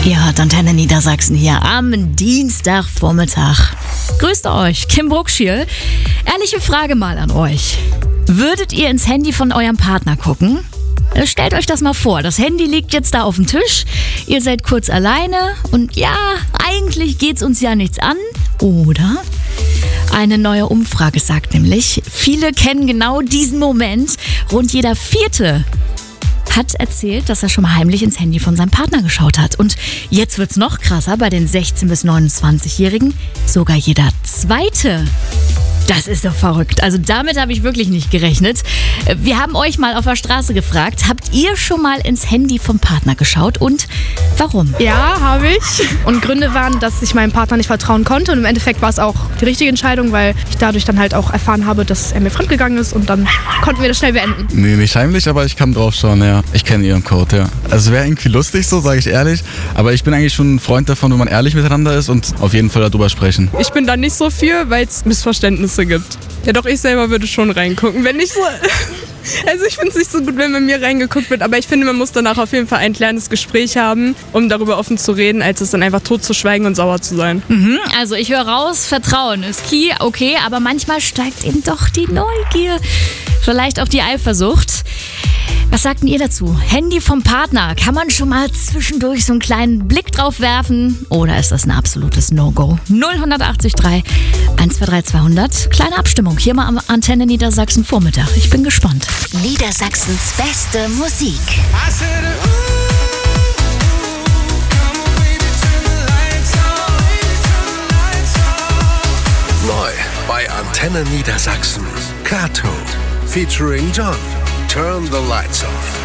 Ihr hört Antenne Niedersachsen hier am Dienstagvormittag. Grüßt euch, Kim Brucksch hier. Ehrliche Frage mal an euch. Würdet ihr ins Handy von eurem Partner gucken? Stellt euch das mal vor, das Handy liegt jetzt da auf dem Tisch, ihr seid kurz alleine und ja, eigentlich geht's uns ja nichts an, oder? Eine neue Umfrage sagt nämlich, viele kennen genau diesen Moment. Rund jeder Vierte hat erzählt, dass er schon mal heimlich ins Handy von seinem Partner geschaut hat. Und jetzt wird's noch krasser, bei den 16- bis 29-Jährigen sogar jeder Zweite. Das ist doch verrückt. Also damit habe ich wirklich nicht gerechnet. Wir haben euch mal auf der Straße gefragt, habt ihr schon mal ins Handy vom Partner geschaut und warum? Ja, habe ich. Und Gründe waren, dass ich meinem Partner nicht vertrauen konnte. Und im Endeffekt war es auch die richtige Entscheidung, weil ich dadurch dann halt auch erfahren habe, dass er mir fremdgegangen ist. Und dann konnten wir das schnell beenden. Nee, nicht heimlich, aber ich kann drauf schauen, ja. Ich kenne ihren Code, ja. Also wäre irgendwie lustig so, sage ich ehrlich. Aber ich bin eigentlich schon ein Freund davon, wenn man ehrlich miteinander ist und auf jeden Fall darüber sprechen. Ich bin da nicht so für, weil es Missverständnisse gibt. Ja doch, ich selber würde schon reingucken. Wenn nicht so... Also ich finde es nicht so gut, wenn bei mir reingeguckt wird, aber ich finde, man muss danach auf jeden Fall ein kleines Gespräch haben, um darüber offen zu reden, als es dann einfach tot zu schweigen und sauer zu sein. Also ich höre raus, Vertrauen ist key, okay, aber manchmal steigt eben doch die Neugier, vielleicht auch die Eifersucht. Was sagt denn ihr dazu? Handy vom Partner, kann man schon mal zwischendurch so einen kleinen Blick drauf werfen? Oder ist das ein absolutes No-Go? 0183 123 200. Kleine Abstimmung hier mal am Antenne Niedersachsen Vormittag. Ich bin gespannt. Niedersachsens beste Musik. Neu bei Antenne Niedersachsen. Kato featuring John. Turn the lights off.